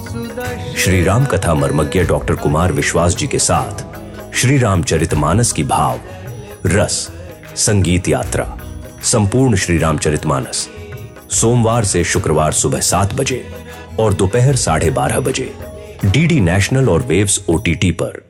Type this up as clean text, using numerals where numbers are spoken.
श्री राम कथा मर्मज्ञ डॉक्टर कुमार विश्वास जी के साथ श्री रामचरितमानस की भाव, रस, संगीत यात्रा, संपूर्ण श्री रामचरितमानस सोमवार से शुक्रवार सुबह 7 बजे और दोपहर 12:30 बजे डीडी नेशनल और वेव्स OTT पर।